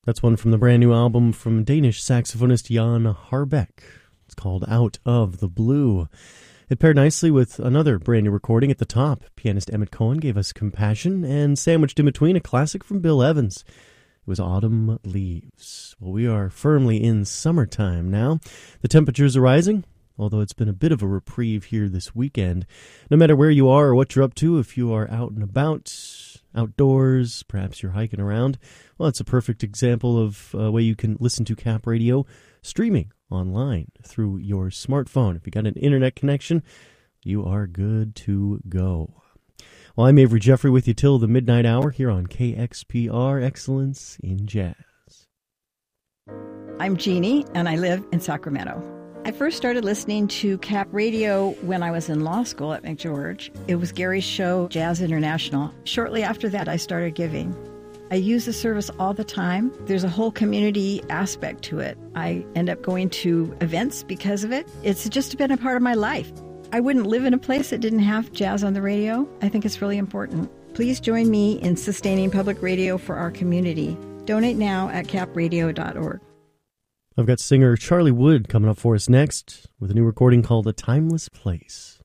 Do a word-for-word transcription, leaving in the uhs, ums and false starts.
That's one from the brand new album from Danish saxophonist Jan Harbeck. It's called Out of the Blue. It paired nicely with another brand new recording at the top. Pianist Emmett Cohen gave us Compassion, and sandwiched in between a classic from Bill Evans. It was Autumn Leaves. Well, we are firmly in summertime now. The temperatures are rising, although it's been a bit of a reprieve here this weekend. No matter where you are or what you're up to, if you are out and about, outdoors, perhaps you're hiking around, well, it's a perfect example of a way you can listen to Cap Radio streaming online through your smartphone. If you got an internet connection, you are good to go. Well, I'm Avery Jeffrey with you till the midnight hour here on K X P R, Excellence in Jazz. I'm Jeannie, and I live in Sacramento. I first started listening to Cap Radio when I was in law school at McGeorge. It was Gary's show, Jazz International. Shortly after that, I started giving. I use the service all the time. There's a whole community aspect to it. I end up going to events because of it. It's just been a part of my life. I wouldn't live in a place that didn't have jazz on the radio. I think it's really important. Please join me in sustaining public radio for our community. Donate now at cap radio dot org. I've got singer Charlie Wood coming up for us next with a new recording called A Timeless Place.